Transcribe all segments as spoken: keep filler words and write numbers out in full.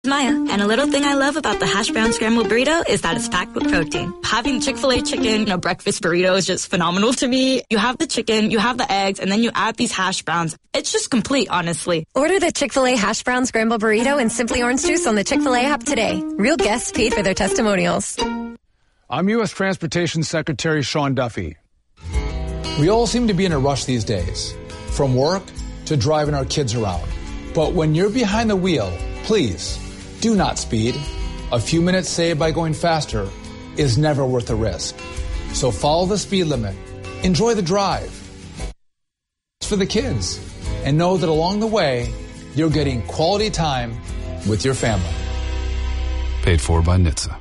Maya, and a little thing I love about the hash brown scrambled burrito is that it's packed with protein. Having Chick-fil-A chicken in a breakfast burrito is just phenomenal to me. You have the chicken, you have the eggs, and then you add these hash browns. It's just complete, honestly. Order the Chick-fil-A hash brown scrambled burrito and Simply Orange Juice on the Chick-fil-A app today. Real guests paid for their testimonials. I'm U S Transportation Secretary Sean Duffy. We all seem to be in a rush these days, from work to driving our kids around. But when you're behind the wheel, please do not speed. A few minutes saved by going faster is never worth the risk. So follow the speed limit. Enjoy the drive. It's for the kids. And know that along the way, you're getting quality time with your family. Paid for by N H T S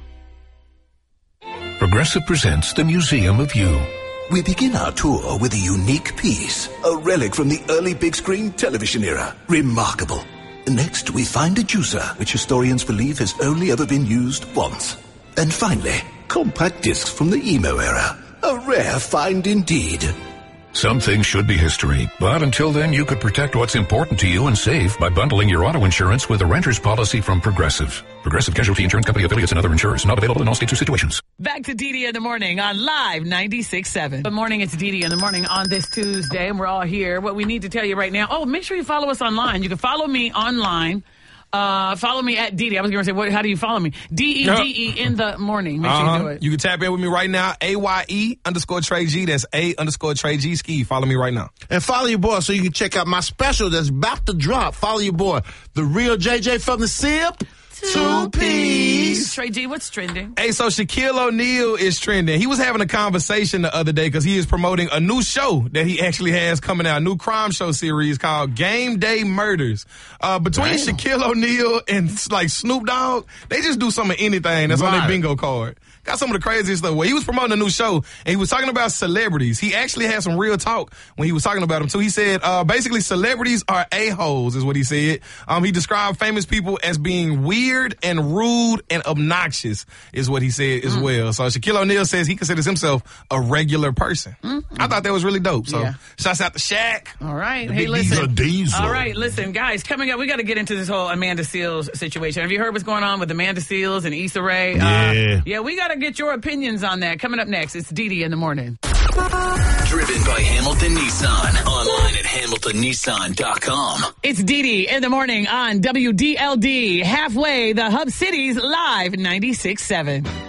A. Progressive presents the Museum of You. We begin our tour with a unique piece, a relic from the early big screen television era. Remarkable. Next, we find a juicer, which historians believe has only ever been used once. And finally, compact discs from the emo era. A rare find indeed. Some things should be history, but until then, you could protect what's important to you and save by bundling your auto insurance with a renter's policy from Progressive. Progressive Casualty Insurance Company affiliates and other insurers. Not available in all states or situations. Back to Dee Dee in the morning on Live ninety-six point seven. Good morning. It's Dee Dee in the morning on this Tuesday, and we're all here. What we need to tell you right now. Oh, make sure you follow us online. You can follow me online. Uh, follow me at Dee Dee. I was going to say, what, how do you follow me? D E D E in the morning. Make uh-huh. sure you do it. You can tap in with me right now. A Y E underscore Trey G. That's A underscore Trey G. Ski. Follow me right now. And follow your boy so you can check out my special that's about to drop. Follow your boy, the real J J from the Sip. Two P's. Trey G, what's trending? Hey, so Shaquille O'Neal is trending. He was having a conversation the other day because he is promoting a new show that he actually has coming out, a new crime show series called Game Day Murders. Uh, between Damn. Shaquille O'Neal and like Snoop Dogg, they just do some of anything that's right. on their bingo card. Got some of the craziest stuff. Well, he was promoting a new show, and he was talking about celebrities. He actually had some real talk when he was talking about them, too. He said, uh, basically, celebrities are a-holes, is what he said. Um, he described famous people as being weird and rude and obnoxious, is what he said as mm. well. So Shaquille O'Neal says he considers himself a regular person. Mm-hmm. I thought that was really dope. So yeah. shouts out to Shaq. All right. Hey, listen. All right, listen, guys, coming up, we got to get into this whole Amanda Seales situation. Have you heard what's going on with Amanda Seales and Issa Rae? Yeah. Uh, yeah, we got to get your opinions on that. Coming up next, it's Dee Dee in the morning. Driven by Hamilton Nissan. Online at hamilton nissan dot com. It's Dee Dee in the morning on W D L D. Halfway, the Hub Cities Live ninety-six point seven.